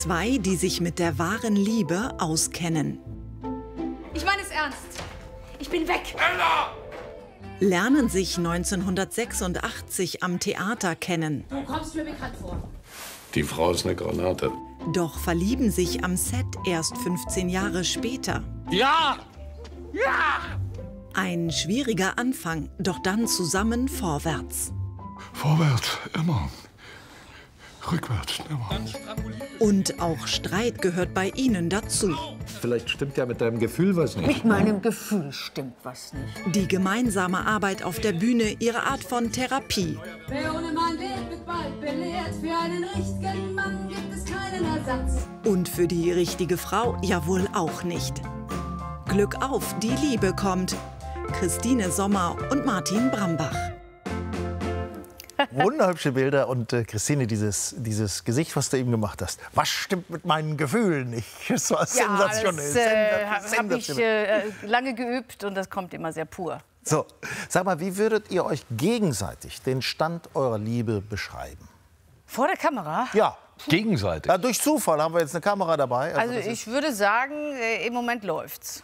Zwei, die sich mit der wahren Liebe auskennen. Ich meine es ernst. Ich bin weg. Ella! Lernen sich 1986 am Theater kennen. Du kommst mir bekannt vor. Die Frau ist eine Granate. Doch verlieben sich am Set erst 15 Jahre später. Ja! Ja! Ein schwieriger Anfang, doch dann zusammen vorwärts. Vorwärts, immer. Rückwärts, immer. Und auch Streit gehört bei ihnen dazu. Vielleicht stimmt ja mit deinem Gefühl was nicht. Mit meinem Gefühl stimmt was nicht. Die gemeinsame Arbeit auf der Bühne, ihre Art von Therapie. Wer ohne Mann lebt, wird bald belehrt. Für einen richtigen Mann gibt es keinen Ersatz. Und für die richtige Frau ja wohl auch nicht. Glück auf, die Liebe kommt. Christine Sommer und Martin Brambach. Wunderhübsche Bilder und Christine, dieses Gesicht, was du eben gemacht hast. Was stimmt mit meinen Gefühlen nicht? Das war sensationell. Das habe ich lange geübt und das kommt immer sehr pur. So, sag mal, wie würdet ihr euch gegenseitig den Stand eurer Liebe beschreiben? Vor der Kamera? Ja. Gegenseitig. Ja, durch Zufall haben wir jetzt eine Kamera dabei. Also ich würde sagen, im Moment läuft's.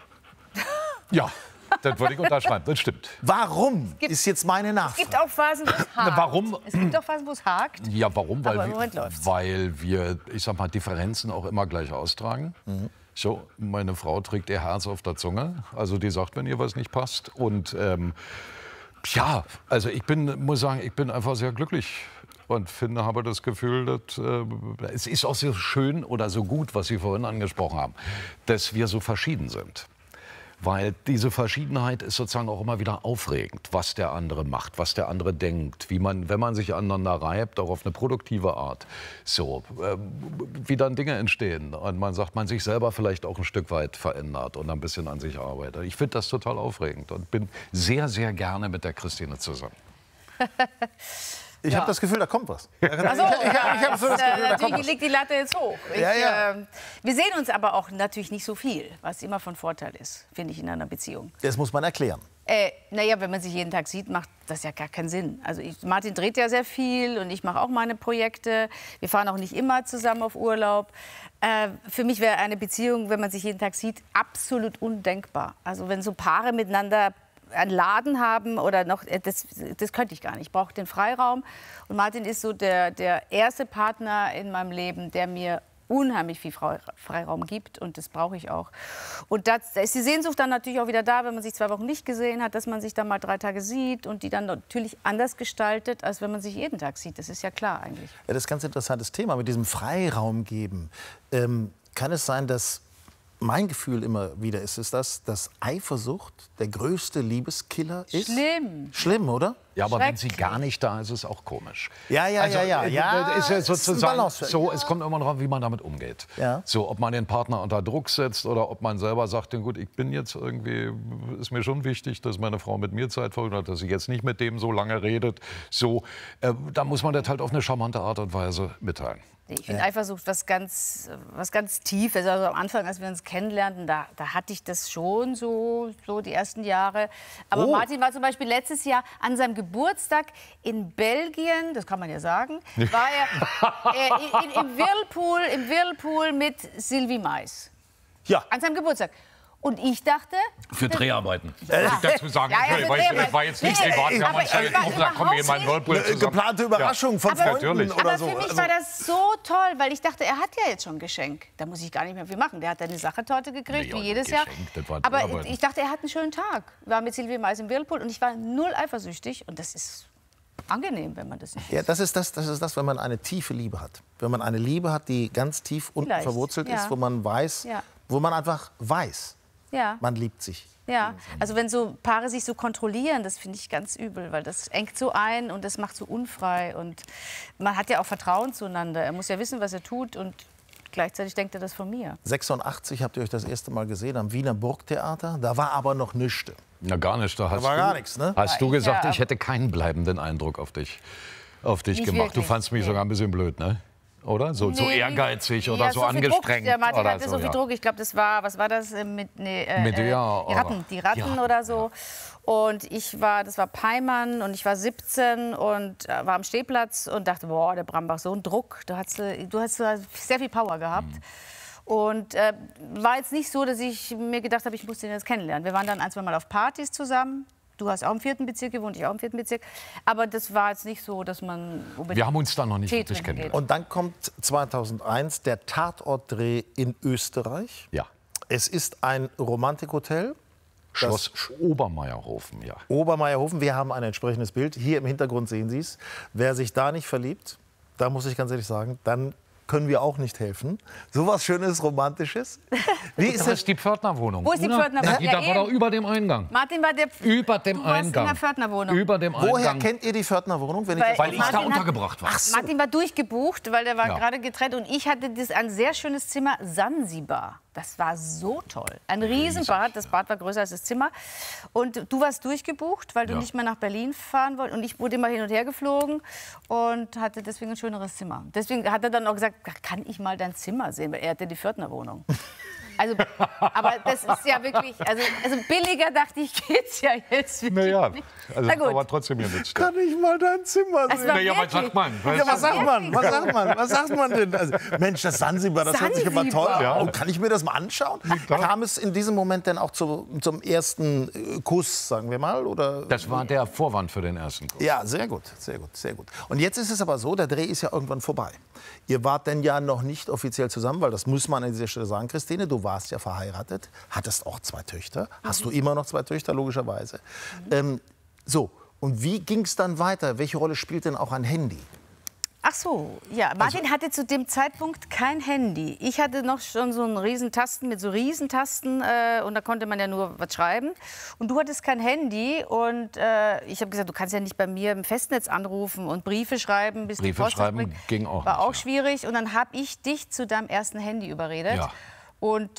Ja, das würde ich unterschreiben, das stimmt. Warum ist jetzt meine Nachfrage? Es gibt auch Phasen, wo es hakt. Warum? Es gibt auch Phasen, wo es hakt. Ja, warum? Aber im Moment läuft's. Weil wir, ich sag mal, Differenzen auch immer gleich austragen. So, meine Frau trägt ihr Herz auf der Zunge. Also die sagt, wenn ihr was nicht passt. Und ja, also muss sagen, ich bin einfach sehr glücklich. Und habe das Gefühl, dass, es ist auch so schön oder so gut, was Sie vorhin angesprochen haben, dass wir so verschieden sind. Weil diese Verschiedenheit ist sozusagen auch immer wieder aufregend, was der andere macht, was der andere denkt, wie man, wenn man sich aneinander reibt, auch auf eine produktive Art, so, wie dann Dinge entstehen. Und man sagt, man sich selber vielleicht auch ein Stück weit verändert und ein bisschen an sich arbeitet. Ich finde das total aufregend und bin sehr, sehr gerne mit der Christine zusammen. Ich habe das Gefühl, da kommt was. Also, ich hab so das Gefühl, da kommt natürlich was. liegt die Latte jetzt hoch. Wir sehen uns aber auch natürlich nicht so viel, was immer von Vorteil ist, finde ich, in einer Beziehung. Das muss man erklären. Naja, wenn man sich jeden Tag sieht, macht das ja gar keinen Sinn. Also Martin dreht ja sehr viel und ich mache auch meine Projekte. Wir fahren auch nicht immer zusammen auf Urlaub. Für mich wäre eine Beziehung, wenn man sich jeden Tag sieht, absolut undenkbar. Also wenn so Paare miteinander einen Laden haben oder noch, das könnte ich gar nicht. Ich brauche den Freiraum. Und Martin ist so der erste Partner in meinem Leben, der mir unheimlich viel Freiraum gibt. Und das brauche ich auch. Und da ist die Sehnsucht dann natürlich auch wieder da, wenn man sich 2 Wochen nicht gesehen hat, dass man sich dann mal 3 Tage sieht und die dann natürlich anders gestaltet, als wenn man sich jeden Tag sieht. Das ist ja klar eigentlich. Ja, das ist ein ganz interessantes Thema mit diesem Freiraum geben. Kann es sein, dass mein Gefühl immer wieder ist, dass Eifersucht der größte Liebeskiller ist? Schlimm. Schlimm, oder? Ja, aber wenn sie gar nicht da ist, ist es auch komisch. Ja. Ist ja sozusagen so, es Ja. kommt immer darauf, wie man damit umgeht. Ja. So, ob man den Partner unter Druck setzt oder ob man selber sagt, gut, ich bin jetzt irgendwie, ist mir schon wichtig, dass meine Frau mit mir Zeit verbringt, dass sie jetzt nicht mit dem so lange redet. So, da muss man das halt auf eine charmante Art und Weise mitteilen. Ich finde Eifersucht was ganz Tiefes. Also am Anfang, als wir uns kennenlernten, da hatte ich das schon so die ersten Jahre. Aber Martin war zum Beispiel letztes Jahr an seinem Geburtstag in Belgien, das kann man ja sagen, war er im Whirlpool mit Sylvie Mais. Ja. An seinem Geburtstag. Und ich dachte... Für Dreharbeiten. Muss ich dazu sagen, das war jetzt nicht privat. Wir haben uns gesagt, komm, wir gehen mal in Whirlpool zusammen. Geplante Überraschung von Freunden oder so. Aber für mich war das so toll, weil ich dachte, er hat ja jetzt schon ein Geschenk. Da muss ich gar nicht mehr viel machen. Der hat eine Sachertorte gekriegt, wie jedes Jahr. Aber ich dachte, er hat einen schönen Tag. Wir waren mit Sylvie Mais im Whirlpool und ich war null eifersüchtig. Und das ist angenehm, wenn man das nicht Ja, das ist das, wenn man eine tiefe Liebe hat. Wenn man eine Liebe hat, die ganz tief unten verwurzelt ist, wo man weiß, wo man einfach weiß, man liebt sich. Ja, also wenn so Paare sich so kontrollieren, das finde ich ganz übel, weil das engt so ein und das macht so unfrei. Und man hat ja auch Vertrauen zueinander. Er muss ja wissen, was er tut und gleichzeitig denkt er das von mir. 86 habt ihr euch das erste Mal gesehen am Wiener Burgtheater. Da war aber noch nichts. Ja, gar nicht. Da war gar nichts, ne? Hast du gesagt, ich hätte keinen bleibenden Eindruck auf dich gemacht. Wirklich. Du fandst mich sogar ein bisschen blöd, ne? oder? So ehrgeizig oder ja, so viel angestrengt. Druck. Der Martin oder hatte so viel Druck. Ich glaube, das war, was war das? Die Ratten oder so. Und das war Peimann und ich war 17 und war am Stehplatz und dachte, boah, der Brambach, so ein Druck. Du hast sehr viel Power gehabt. Und war jetzt nicht so, dass ich mir gedacht habe, ich muss den jetzt kennenlernen. Wir waren dann 1-2 Mal auf Partys zusammen. Du hast auch im 4. Bezirk gewohnt, ich auch im 4. Bezirk. Aber das war jetzt nicht so, dass man... Wir haben uns da noch nicht wirklich kennengelernt. Und dann kommt 2001 der Tatortdreh in Österreich. Ja. Es ist ein Romantikhotel. Schloss Obermeierhofen, ja. Obermeierhofen, wir haben ein entsprechendes Bild. Hier im Hintergrund sehen Sie es. Wer sich da nicht verliebt, da muss ich ganz ehrlich sagen, dann können wir auch nicht helfen. So was Schönes, Romantisches. Wie ist Das ist die Pförtnerwohnung. Wo ist die Pförtnerwohnung? Die da war doch über dem Eingang. Martin war der... Über dem Du warst Eingang. in der Pförtnerwohnung. Über dem Woher Eingang. kennt ihr die Pförtnerwohnung? Wenn Weil ich da Martin untergebracht war. Martin war durchgebucht, weil der war Ja. gerade getrennt. Und ich hatte ein sehr schönes Zimmer, Sansibar. Das war so toll. Ein Riesenbad. Das Bad war größer als das Zimmer. Und du warst durchgebucht, weil du Ja. nicht mehr nach Berlin fahren wolltest. Und ich wurde immer hin und her geflogen und hatte deswegen ein schöneres Zimmer. Deswegen hat er dann auch gesagt, kann ich mal dein Zimmer sehen? Weil er hatte die Pförtnerwohnung. Also, aber das ist ja wirklich, also billiger dachte ich, geht's ja jetzt wirklich Naja, nicht. also Na gut. aber trotzdem hier nicht. Kann ich mal dein Zimmer Es sehen? war Naja, was wirklich- sagt man? Ja, was sagt man? Was sagt man? Was sagt man denn? Also, Mensch, das Sansibar, das hört sich immer toll an. Sansibar. Oh, kann ich mir das mal anschauen? Kam es in diesem Moment denn auch zum ersten Kuss, sagen wir mal? Oder? Das war der Vorwand für den ersten Kuss. Ja, sehr gut, sehr gut, sehr gut. Und jetzt ist es aber so, der Dreh ist ja irgendwann vorbei. Ihr wart denn ja noch nicht offiziell zusammen, weil das muss man an dieser Stelle sagen, Christine, du warst ja verheiratet, hattest auch 2 Töchter. Hast du immer noch 2 Töchter, logischerweise. So, und wie ging es dann weiter? Welche Rolle spielt denn auch ein Handy? Ach so, ja. Martin hatte zu dem Zeitpunkt kein Handy. Ich hatte noch schon so einen Riesentasten mit so Riesentasten und da konnte man ja nur was schreiben. Und du hattest kein Handy und ich habe gesagt, du kannst ja nicht bei mir im Festnetz anrufen und Briefe schreiben, bis die Briefe Post schreiben bringt. ging auch War nicht, auch ja. schwierig und dann habe ich dich zu deinem ersten Handy überredet. Ja. Und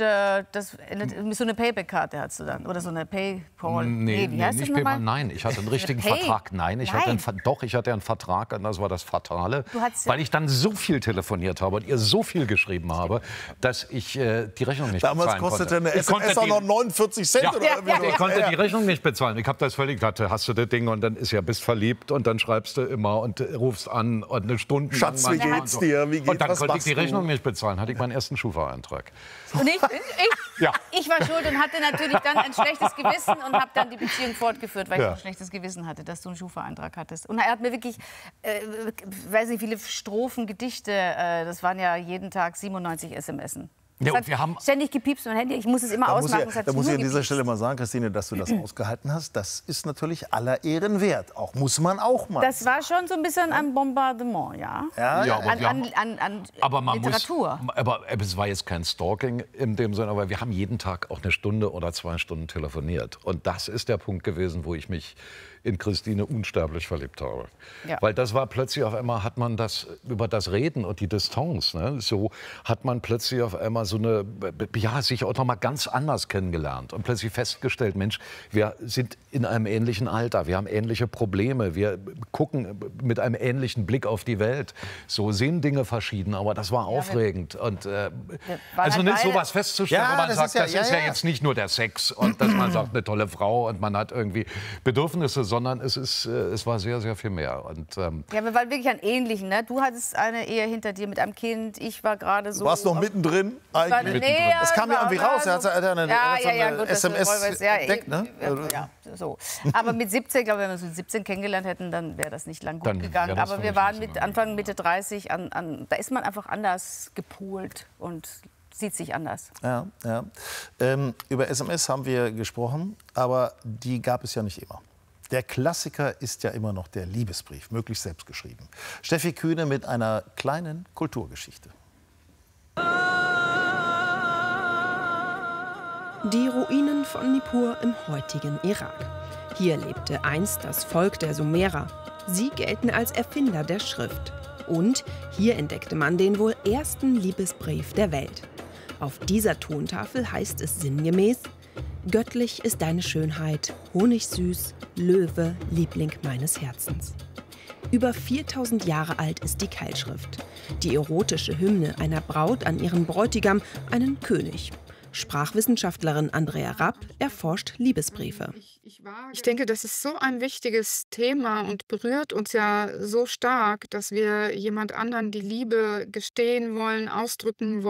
so eine Payback-Karte hast du dann oder so eine Paypal. Nee, wie heißt das nicht nochmal? PayPal. Nein, ich hatte einen richtigen Pay? Vertrag. Nein, ich hatte einen Vertrag und das war das Fatale, Du hattest- weil ich dann so viel telefoniert habe und ihr so viel geschrieben habe, dass ich die Rechnung nicht Damals bezahlen kostete konnte. eine Ich konnte SMS auch die- noch 49 Cent. Ja, Oder irgendwie ich sowas. konnte Ja. die Rechnung nicht bezahlen. Ich habe das völlig, hast du das Ding und dann ist ja, bist verliebt und dann schreibst du immer und rufst an und eine Stunde. Schatz, wie manchmal geht's und so. dir? Wie geht's? Und dann Was konnte ich machst die du? Rechnung nicht bezahlen, hatte ich meinen ersten Schufa-Eintrag. Und Ja. ich war schuld und hatte natürlich dann ein schlechtes Gewissen und habe dann die Beziehung fortgeführt, weil ich Ja. ein schlechtes Gewissen hatte, dass du einen Schufa-Eintrag hattest. Und er hat mir wirklich, weiß nicht, viele Strophen, Gedichte, das waren ja jeden Tag 97 SMSen. Ja, Es und hat wir haben- ständig gepiepst mein Handy, ich muss es immer ausmachen. es hat Da muss ich nur an dieser gepiepst. Stelle mal sagen, Christine, dass du das ausgehalten hast. Das ist natürlich aller Ehren wert. Auch muss man auch mal. Das war schon so ein bisschen ein Bombardement, ja. Ja, aber wir haben- An Aber man Literatur. muss, aber es war jetzt kein Stalking in dem Sinne, aber wir haben jeden Tag auch 1 Stunde oder 2 Stunden telefoniert. Und das ist der Punkt gewesen, wo ich mich in Christine unsterblich verliebt habe. Ja. Weil das war plötzlich auf einmal, hat man das über das Reden und die Distanz, ne, so hat man plötzlich auf einmal so eine, ja, sich auch noch mal ganz anders kennengelernt und plötzlich festgestellt, Mensch, wir sind in einem ähnlichen Alter, wir haben ähnliche Probleme, wir gucken mit einem ähnlichen Blick auf die Welt. So sehen Dinge verschieden, aber das war aufregend. Und, also halt nicht beide- sowas festzustellen, Ja, wo man das sagt, ist ja- das ja, ist ja ja. jetzt nicht nur der Sex und dass man sagt, eine tolle Frau und man hat irgendwie Bedürfnisse, sondern es war sehr, sehr viel mehr. Und, Ja, wir waren wirklich an ähnlichen. Ne? Du hattest eine Ehe hinter dir mit einem Kind. Ich war gerade so. Du warst noch mittendrin eigentlich. Das kam ja irgendwie raus. Er hat eine gut, das SMS ja, entdeckt, ne? Ja, so. Aber mit 17, ich glaube, wenn wir uns mit 17 kennengelernt hätten, dann wäre das nicht lang gut Dann gegangen. wäre das Aber wir vielleicht waren nicht so mit lang Anfang, Mitte 30, da ist man einfach anders gepolt und sieht sich anders. Ja, ja. Über SMS haben wir gesprochen, aber die gab es ja nicht immer. Der Klassiker ist ja immer noch der Liebesbrief, möglichst selbst geschrieben. Steffi Kühne mit einer kleinen Kulturgeschichte. Die Ruinen von Nippur im heutigen Irak. Hier lebte einst das Volk der Sumerer. Sie gelten als Erfinder der Schrift. Und hier entdeckte man den wohl ersten Liebesbrief der Welt. Auf dieser Tontafel heißt es sinngemäß: Göttlich ist deine Schönheit, honigsüß, Löwe, Liebling meines Herzens. Über 4000 Jahre alt ist die Keilschrift. Die erotische Hymne einer Braut an ihren Bräutigam, einen König. Sprachwissenschaftlerin Andrea Rapp erforscht Liebesbriefe. Ich denke, das ist so ein wichtiges Thema und berührt uns ja so stark, dass wir jemand anderen die Liebe gestehen wollen, ausdrücken wollen.